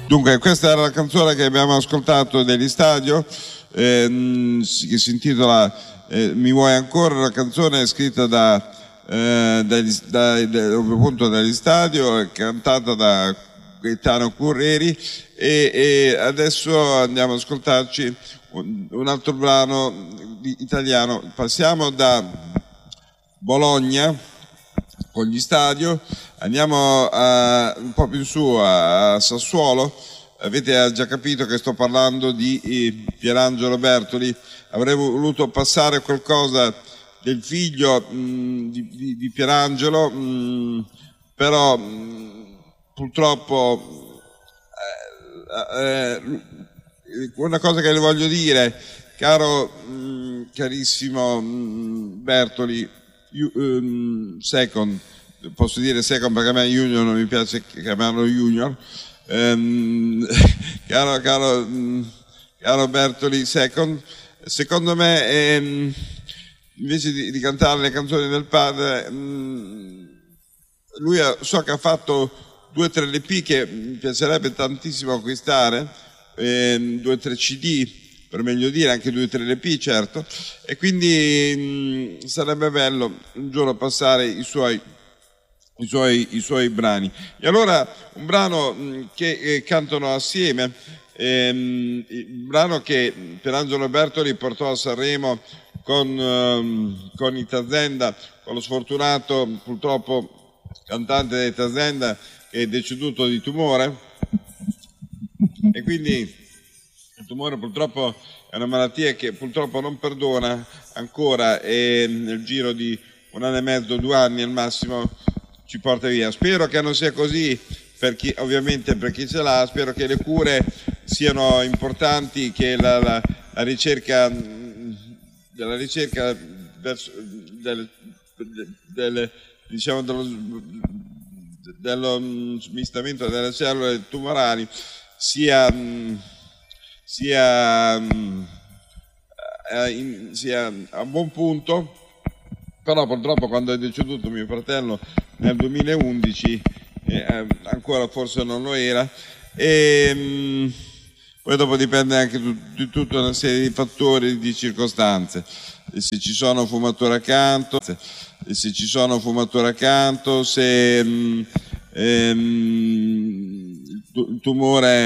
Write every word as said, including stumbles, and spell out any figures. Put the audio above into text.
Dunque, questa era la canzone che abbiamo ascoltato degli Stadio, ehm, che si intitola eh, Mi vuoi ancora, una canzone scritta da, eh, dagli, da, da, appunto dagli Stadio, cantata da Gaetano Curreri, e, e adesso andiamo ad ascoltarci un, un altro brano italiano. Passiamo da Bologna con gli Stadio, andiamo a, un po' più in su a, a Sassuolo. Avete già capito che sto parlando di eh, Pierangelo Bertoli. Avrei voluto passare qualcosa del figlio mh, di, di, di Pierangelo, mh, però mh, purtroppo eh, eh, una cosa che le voglio dire, caro mh, carissimo mh, Bertoli, you, um, second, posso dire second perché a me Junior non mi piace chiamarlo Junior. Um, caro, caro, um, caro Bertoli second, secondo me ehm, invece di, di cantare le canzoni del padre, um, lui ha, so che ha fatto due o tre L P che mi piacerebbe tantissimo acquistare, ehm, due o tre C D per meglio dire, anche due o tre L P certo, e quindi mh, sarebbe bello un giorno passare i suoi I suoi, i suoi brani. E allora un brano mh, che eh, cantano assieme, ehm, un brano che Pierangelo Bertoli portò a Sanremo con, ehm, con i Tazenda, con lo sfortunato purtroppo cantante dei Tazenda che è deceduto di tumore, e quindi il tumore purtroppo è una malattia che purtroppo non perdona ancora, e nel giro di un anno e mezzo, due anni al massimo ci porta via. Spero che non sia così per chi, ovviamente per chi ce l'ha, spero che le cure siano importanti, che la, la, la ricerca, della ricerca verso, del, del, diciamo dello, dello smistamento delle cellule tumorali sia, sia, sia a buon punto. Però purtroppo quando è deceduto mio fratello nel duemilaundici eh, ancora forse non lo era, e mh, poi dopo dipende anche di tutta una serie di fattori, di circostanze, e se ci sono fumature accanto, e se ci sono fumature accanto, se mh, ehm, il tumore